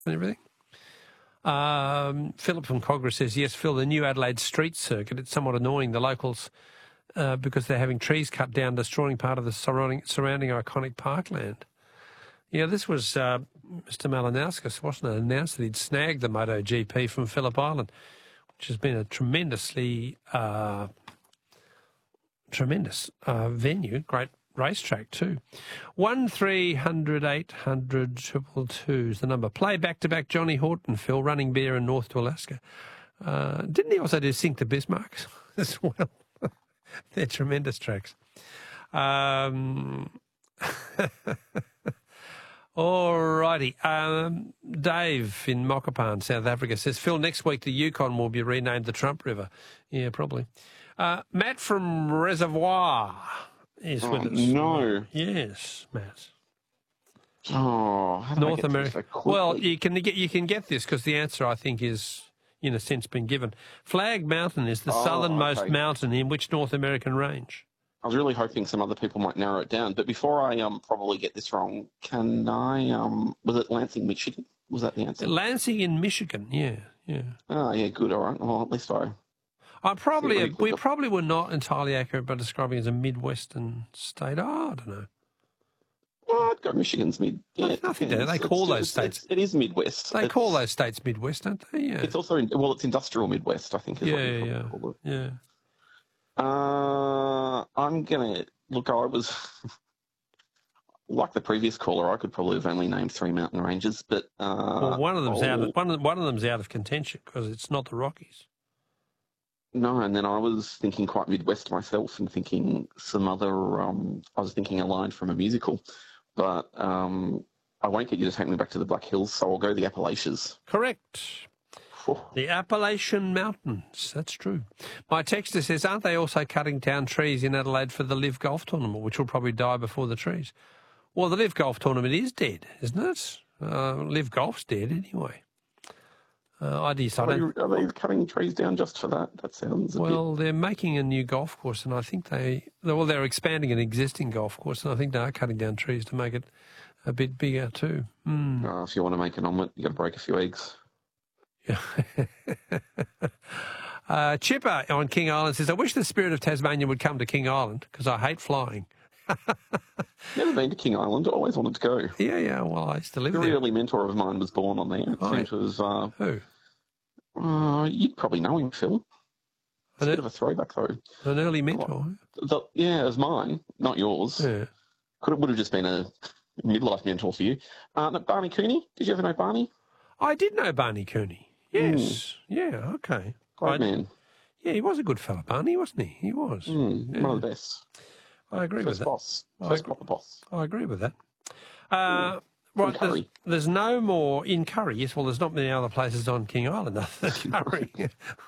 and everything. Philip from Cogra says, yes, Phil, the new Adelaide street circuit, it's somewhat annoying the locals because they're having trees cut down, destroying part of the surrounding iconic parkland. Yeah, this was Mr. Malinauskas, wasn't it, announced that he'd snagged the MotoGP from Phillip Island, which has been a tremendous venue, great racetrack too. 1300 800 222 is the number. Play back-to-back Johnny Horton, Phil, running beer in North to Alaska. Didn't he also do Sink to Bismarck as well? They're tremendous tracks. All righty. Dave in Mokopane, South Africa, says, Phil, next week the Yukon will be renamed the Trump River. Yeah, probably. Matt from Reservoir is with us. No. Yes, Matt. Oh, how did North I get America. this so quickly? Well, you can get this because the answer, I think, is, in a sense, been given. Flag Mountain is the southernmost mountain in which North American range? I was really hoping some other people might narrow it down. But before I probably get this wrong, can I, was it Lansing, Michigan? Was that the answer? Lansing in Michigan, yeah. Oh, yeah, good, all right. Well, at least we probably were not entirely accurate by describing it as a Midwestern state. Oh, I don't know. Well, I'd go Michigan's mid. Yeah, nothing to do. They call those states. It is Midwest. They call those states Midwest, don't they? Yeah. It's also it's industrial Midwest, I think. Is what you call it. Yeah. I'm gonna look. I was like the previous caller. I could probably have only named 3 mountain ranges, but well, one of them's out of contention because it's not the Rockies. No, and then I was thinking quite Midwest myself and thinking some other. I was thinking a line from a musical, but I won't get you to take me back to the Black Hills, so I'll go the Appalachians. Correct. The Appalachian Mountains, that's true. My texter says, aren't they also cutting down trees in Adelaide for the Live Golf Tournament, which will probably die before the trees? Well, the Live Golf Tournament is dead, isn't it? Live Golf's dead anyway. Are they cutting trees down just for that? That sounds well, they're making a new golf course, and I think they're expanding an existing golf course, and I think they are cutting down trees to make it a bit bigger too. If you want to make an omelette, you got to break a few eggs. Chipper on King Island says, I wish the Spirit of Tasmania would come to King Island because I hate flying. Never been to King Island. I always wanted to go. Yeah. Well, I used to live there. A very early mentor of mine was born on there. It was, who? You'd probably know him, Phil. It's a bit of a throwback, though. An early mentor? Yeah, it was mine, not yours. Yeah. Would have just been a midlife mentor for you. Barney Cooney, did you ever know Barney? I did know Barney Cooney. Yes. Yeah, okay. Great man. Yeah, he was a good fella, Barney, wasn't he? He was. One of the best. I agree with that. First proper boss. I agree with that. Right, there's no more in Curry. Yes, well, there's not many other places on King Island other than Curry.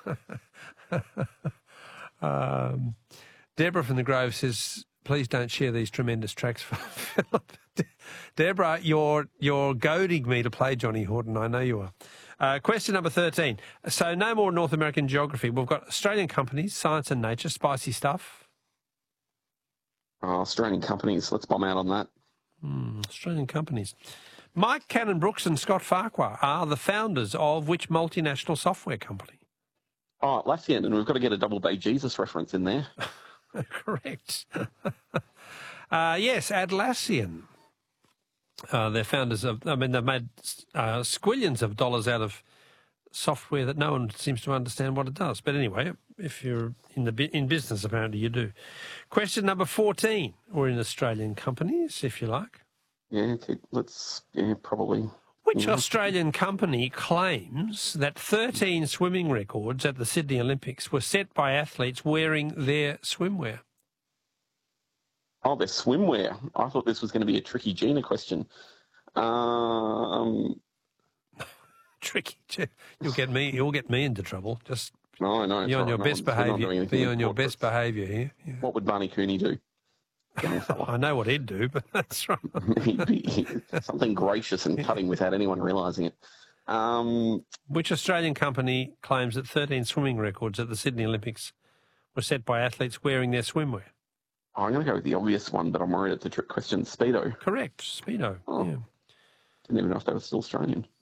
Deborah from the Grove says, please don't share these tremendous tracks for Philip. Deborah, you're goading me to play Johnny Horton. I know you are. Question number 13. So no more North American geography. We've got Australian companies, Science and Nature, spicy stuff. Australian companies. Let's bomb out on that. Australian companies. Mike Cannon-Brooks and Scott Farquhar are the founders of which multinational software company? Atlassian, and we've got to get a Double Bay Jesus reference in there. Correct. Yes, Atlassian. They're founders they've made squillions of dollars out of software that no one seems to understand what it does. But anyway, if you're in business, apparently you do. Question number 14. We're in Australian companies, if you like. Yeah, probably. Which Australian company claims that 13 swimming records at the Sydney Olympics were set by athletes wearing their swimwear? Oh, their swimwear. I thought this was going to be a tricky Gina question. Tricky. You'll get me into trouble. Just be on your best behaviour. Be on your best behaviour here. Yeah. What would Barney Cooney do? I know what he'd do, but that's right. He'd be something gracious and cutting without anyone realising it. Which Australian company claims that 13 swimming records at the Sydney Olympics were set by athletes wearing their swimwear? I'm going to go with the obvious one, but I'm worried it's a trick question. Speedo. Correct. Speedo. Oh. Yeah. Didn't even know if they were still Australian.